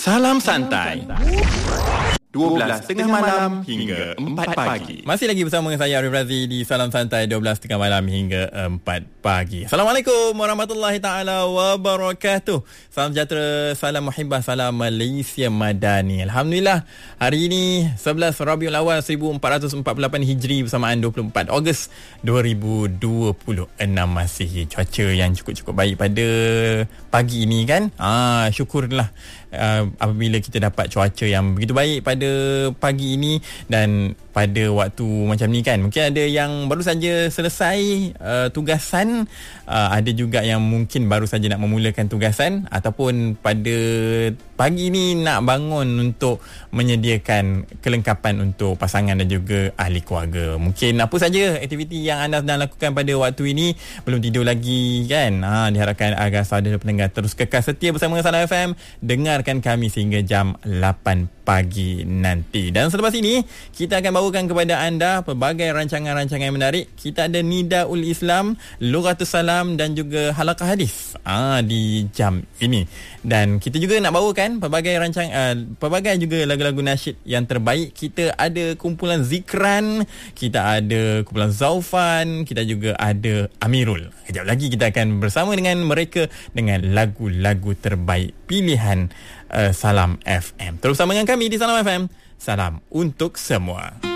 Salam santai. 12.30 malam hingga 4 pagi. Masih lagi bersama dengan saya Arif Razi di Salam Santai 12.30 malam hingga 4 pagi. Assalamualaikum warahmatullahi taala wabarakatuh. Salam sejahtera, salam muhibbah, salam Malaysia Madani. Alhamdulillah, hari ini 11 Rabiul Awal 1448 Hijri bersamaan 24 Ogos 2026 Masihi. Cuaca yang cukup-cukup baik pada pagi ini kan. Syukurlah apabila kita dapat cuaca yang begitu baik pada pagi ini. Dan pada waktu macam ni kan, mungkin ada yang baru saja selesai tugasan, ada juga yang mungkin baru saja nak memulakan tugasan, ataupun pada pagi ni nak bangun untuk menyediakan kelengkapan untuk pasangan dan juga ahli keluarga. Mungkin apa saja aktiviti yang anda sedang lakukan pada waktu ini, belum tidur lagi kan. Diharapkan agar saudara pendengar terus kekal setia bersama Salam FM, dengarkan kami sehingga jam 8 pagi nanti. Dan selepas ini kita akan bawakan kepada anda pelbagai rancangan-rancangan yang menarik. Kita ada Nidaul Islam, Lughatus Salam dan juga Halaqah Hadis di jam ini. Dan kita juga nak bawakan pelbagai pelbagai juga lagu-lagu nasyid yang terbaik. Kita ada kumpulan Zikran, kita ada kumpulan Zaufan, kita juga ada Amirul. Kejap lagi kita akan bersama dengan mereka dengan lagu-lagu terbaik pilihan Salam FM. Terus bersama dengan kami di Salam FM. Salam untuk semua.